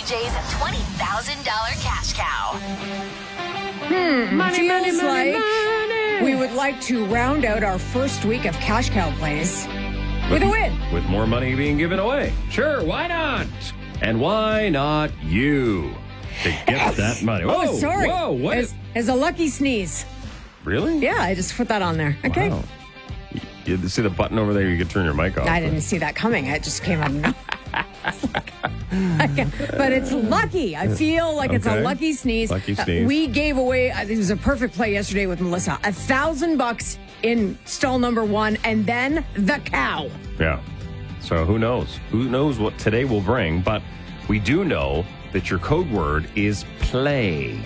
PJ's $20,000 cash cow. Feels like we would like to round out our first week of cash cow plays with a win. With more money being given away. Sure, why not? And why not you? To get that money. Whoa, Oh, sorry. Whoa, what? As a lucky sneeze. Really? Yeah, I just put that on there. Okay. Wow. You see the button over there? You could turn your mic off. I didn't see that coming. It just came out of nowhere. But it's lucky. I feel like it's a Okay. lucky sneeze. Lucky sneeze. We gave away, it was a perfect play yesterday with Melissa, $1,000 in stall number 1, and then the cow. Yeah. So who knows? Who knows what today will bring? But we do know that your code word is play.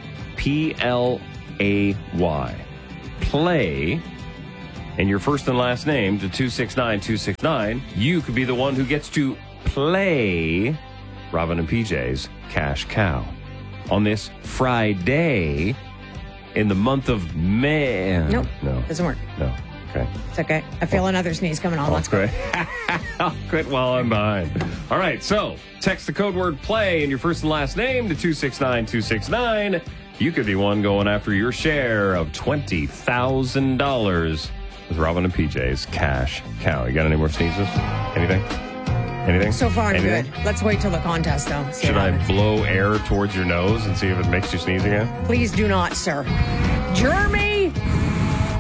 Play. Play. And your first and last name to 269-269. You could be the one who gets to play Robin and PJ's Cash Cow on this Friday in the month of May. Nope. No. Doesn't work. No. Okay. It's okay. I feel another sneeze coming on. Let's go. I'll quit while I'm behind. All right, so text the code word play and your first and last name to 269-269. You could be one going after your share of $20,000 with Robin and PJ's Cash Cow. You got any more sneezes? Anything? So far, I'm Anything? good. Let's wait till the contest, though. See Should what I happens. blow air towards your nose and see if it makes you sneeze again? Please do not, sir. German